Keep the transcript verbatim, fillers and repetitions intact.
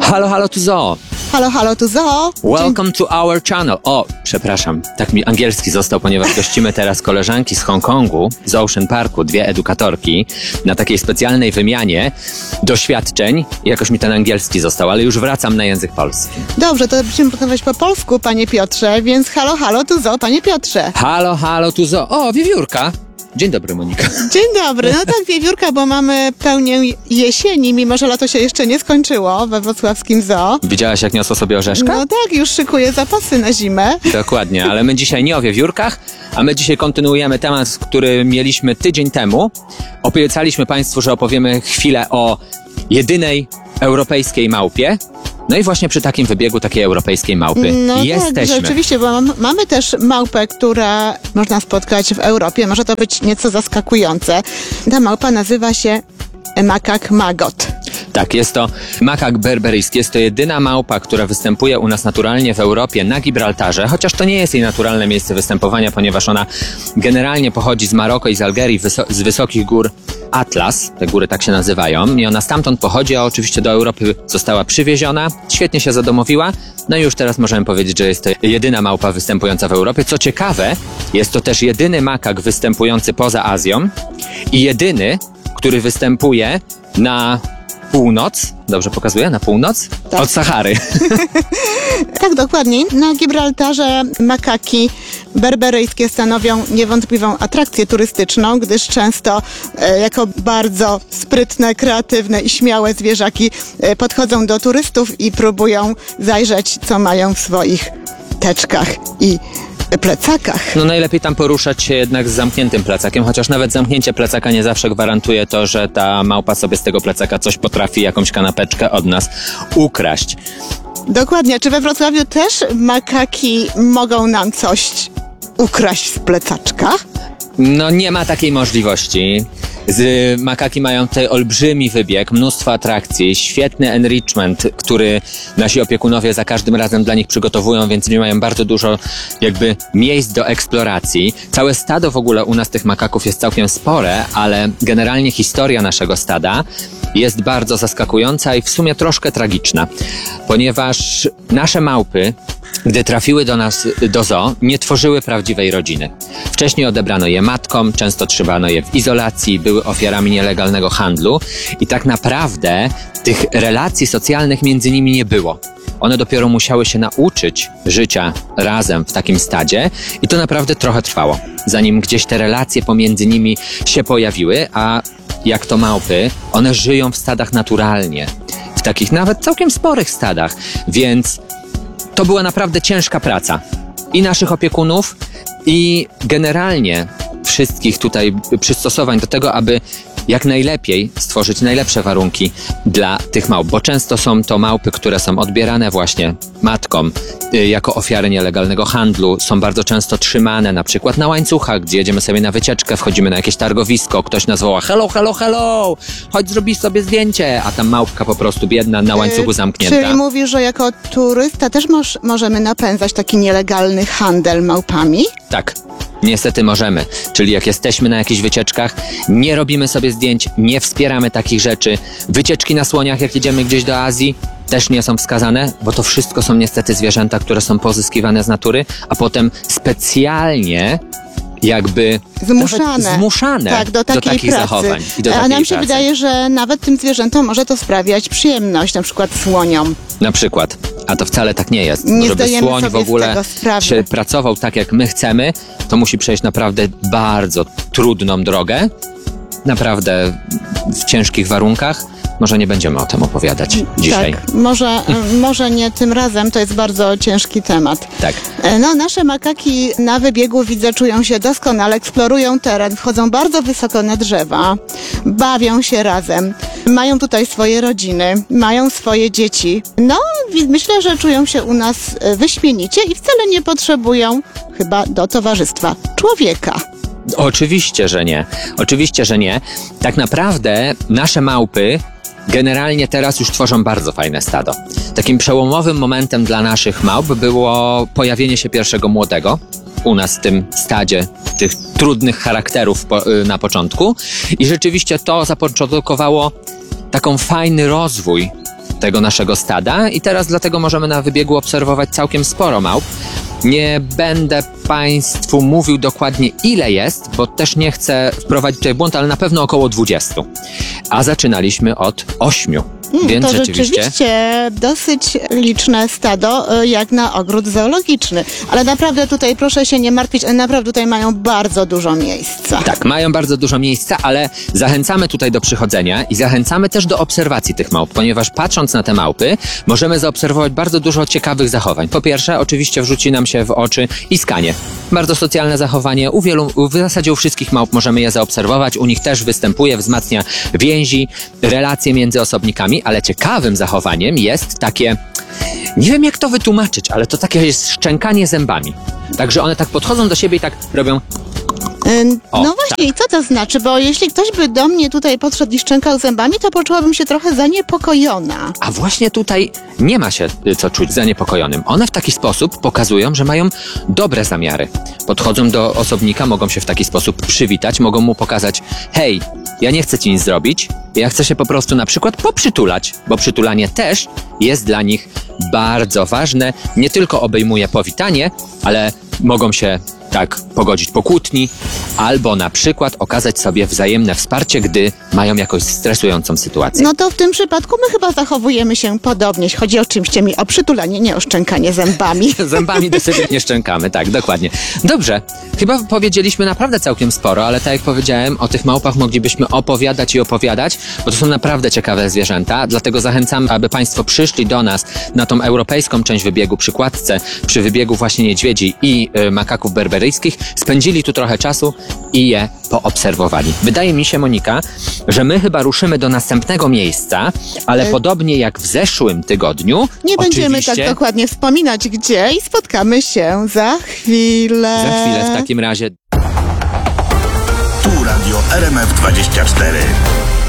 Halo, halo, tu Zoo. Halo, halo, tu Zoo. Welcome to our channel. O, przepraszam, tak mi angielski został, ponieważ gościmy teraz koleżanki z Hongkongu, z Ocean Parku, dwie edukatorki, na takiej specjalnej wymianie doświadczeń. Jakoś mi ten angielski został, ale już wracam na język polski. Dobrze, to będziemy porozmawiać po polsku, panie Piotrze, więc halo, halo, tu Zoo, panie Piotrze. Halo, halo, tu Zoo. O, wiewiórka. Dzień dobry, Monika. Dzień dobry. No tak, wiewiórka, bo mamy pełnię jesieni, mimo że lato się jeszcze nie skończyło we wrocławskim zoo. Widziałaś, jak niosło sobie orzeszka? No tak, już szykuję zapasy na zimę. Dokładnie, ale my dzisiaj nie o wiewiórkach, a my dzisiaj kontynuujemy temat, który mieliśmy tydzień temu. Obiecaliśmy Państwu, że opowiemy chwilę o jedynej europejskiej małpie. No i właśnie przy takim wybiegu takiej europejskiej małpy no jesteśmy. Tak, rzeczywiście, bo mam, mamy też małpę, która można spotkać w Europie. Może to być nieco zaskakujące. Ta małpa nazywa się makak magot. Tak, jest to makak berberyjski. Jest to jedyna małpa, która występuje u nas naturalnie w Europie na Gibraltarze, chociaż to nie jest jej naturalne miejsce występowania, ponieważ ona generalnie pochodzi z Maroka i z Algierii, wyso- z wysokich gór Atlas, te góry tak się nazywają, i ona stamtąd pochodzi, a oczywiście do Europy została przywieziona, świetnie się zadomowiła, no i już teraz możemy powiedzieć, że jest to jedyna małpa występująca w Europie. Co ciekawe, jest to też jedyny makak występujący poza Azją i jedyny, który występuje na północ, dobrze pokazuję, na północ? Tak. Od Sahary. Tak, dokładnie. Na Gibraltarze makaki berberyjskie stanowią niewątpliwą atrakcję turystyczną, gdyż często e, jako bardzo sprytne, kreatywne i śmiałe zwierzaki e, podchodzą do turystów i próbują zajrzeć, co mają w swoich teczkach i plecakach. No najlepiej tam poruszać się jednak z zamkniętym plecakiem, chociaż nawet zamknięcie plecaka nie zawsze gwarantuje to, że ta małpa sobie z tego plecaka coś potrafi, jakąś kanapeczkę od nas ukraść. Dokładnie. Czy we Wrocławiu też makaki mogą nam coś ukraść z plecaczka? No nie ma takiej możliwości. Z, makaki mają tutaj olbrzymi wybieg, mnóstwo atrakcji, świetny enrichment, który nasi opiekunowie za każdym razem dla nich przygotowują, więc nie mają bardzo dużo jakby miejsc do eksploracji. Całe stado w ogóle u nas tych makaków jest całkiem spore, ale generalnie historia naszego stada jest bardzo zaskakująca i w sumie troszkę tragiczna, ponieważ nasze małpy, gdy trafiły do nas do zoo, nie tworzyły prawdziwej rodziny. Wcześniej odebrano je matkom, często trzymano je w izolacji, były ofiarami nielegalnego handlu i tak naprawdę tych relacji socjalnych między nimi nie było. One dopiero musiały się nauczyć życia razem w takim stadzie i to naprawdę trochę trwało, zanim gdzieś te relacje pomiędzy nimi się pojawiły, a jak to małpy, one żyją w stadach naturalnie, w takich nawet całkiem sporych stadach, więc to była naprawdę ciężka praca i naszych opiekunów, i generalnie wszystkich tutaj przystosowań do tego, aby jak najlepiej stworzyć najlepsze warunki dla tych małp, bo często są to małpy, które są odbierane właśnie matkom y, jako ofiary nielegalnego handlu, są bardzo często trzymane na przykład na łańcuchach, gdzie jedziemy sobie na wycieczkę, wchodzimy na jakieś targowisko, ktoś nas woła hello, hello, hello, chodź zrobić sobie zdjęcie, a tam małpka po prostu biedna na łańcuchu zamknięta. Czyli mówisz, że jako turysta też moż, możemy napędzać taki nielegalny handel małpami? Tak. Niestety możemy, czyli jak jesteśmy na jakichś wycieczkach, nie robimy sobie zdjęć, nie wspieramy takich rzeczy. Wycieczki na słoniach, jak jedziemy gdzieś do Azji, też nie są wskazane, bo to wszystko są niestety zwierzęta, które są pozyskiwane z natury, a potem specjalnie jakby Zmuszane. zmuszane tak, do, do takiej takich pracy. zachowań i do A takiej nam się pracy. wydaje, że nawet tym zwierzętom może to sprawiać przyjemność, na przykład słoniom. Na przykład. A to wcale tak nie jest. Nie Żeby zdajemy słoń sobie w ogóle z tego sprawy. się pracował tak, jak my chcemy, to musi przejść naprawdę bardzo trudną drogę. Naprawdę w ciężkich warunkach. Może nie będziemy o tym opowiadać dzisiaj. Tak, może, może nie tym razem, to jest bardzo ciężki temat. Tak. No, nasze makaki na wybiegu, widzę, czują się doskonale, eksplorują teren, wchodzą bardzo wysoko na drzewa, bawią się razem, mają tutaj swoje rodziny, mają swoje dzieci. No, myślę, że czują się u nas wyśmienicie i wcale nie potrzebują chyba do towarzystwa człowieka. Oczywiście, że nie. Oczywiście, że nie. Tak naprawdę nasze małpy generalnie teraz już tworzą bardzo fajne stado. Takim przełomowym momentem dla naszych małp było pojawienie się pierwszego młodego u nas w tym stadzie tych trudnych charakterów po, na początku i rzeczywiście to zapoczątkowało taką fajny rozwój tego naszego stada i teraz dlatego możemy na wybiegu obserwować całkiem sporo małp. Nie będę Państwu mówił dokładnie ile jest, bo też nie chcę wprowadzić tutaj w błąd, ale na pewno około dwudziestu. A zaczynaliśmy od ośmiu. Hmm, Więc to rzeczywiście... rzeczywiście dosyć liczne stado, y, jak na ogród zoologiczny. Ale naprawdę tutaj proszę się nie martwić, one naprawdę tutaj mają bardzo dużo miejsca. Tak, mają bardzo dużo miejsca, ale zachęcamy tutaj do przychodzenia i zachęcamy też do obserwacji tych małp, ponieważ patrząc na te małpy, możemy zaobserwować bardzo dużo ciekawych zachowań. Po pierwsze, oczywiście wrzuci nam się w oczy iskanie. Bardzo socjalne zachowanie. U wielu, w zasadzie u wszystkich małp możemy je zaobserwować. U nich też występuje, wzmacnia więzi, relacje między osobnikami, ale ciekawym zachowaniem jest takie, nie wiem jak to wytłumaczyć, ale to takie jest szczękanie zębami. Także one tak podchodzą do siebie i tak robią... Y, O, no właśnie, i co to znaczy? Bo jeśli ktoś by do mnie tutaj podszedł i szczękał zębami, to poczułabym się trochę zaniepokojona. A właśnie tutaj nie ma się y, co czuć zaniepokojonym. One w taki sposób pokazują, że mają dobre zamiary. Podchodzą do osobnika, mogą się w taki sposób przywitać, mogą mu pokazać: hej, ja nie chcę ci nic zrobić, ja chcę się po prostu na przykład poprzytulać, bo przytulanie też jest dla nich bardzo ważne. Nie tylko obejmuje powitanie, ale mogą się tak pogodzić po kłótni, albo na przykład okazać sobie wzajemne wsparcie, gdy mają jakąś stresującą sytuację. No to w tym przypadku my chyba zachowujemy się podobnie. Chodzi oczywiście mi o przytulanie, nie o szczękanie zębami. Zębami do siebie nie szczękamy, tak, dokładnie. Dobrze, chyba powiedzieliśmy naprawdę całkiem sporo, ale tak jak powiedziałem, o tych małpach moglibyśmy opowiadać i opowiadać, bo to są naprawdę ciekawe zwierzęta, dlatego zachęcam, aby Państwo przyszli do nas na tą europejską część wybiegu przy Kładce, przy wybiegu właśnie niedźwiedzi i y, makaków berberyjskich, spędzili tu trochę czasu i je poobserwowali. Wydaje mi się, Monika, że my chyba ruszymy do następnego miejsca, ale E- podobnie jak w zeszłym tygodniu, Nie będziemy oczywiście... tak dokładnie wspominać gdzie i spotkamy się za chwilę. Za chwilę w takim razie. Tu Radio R M F dwadzieścia cztery.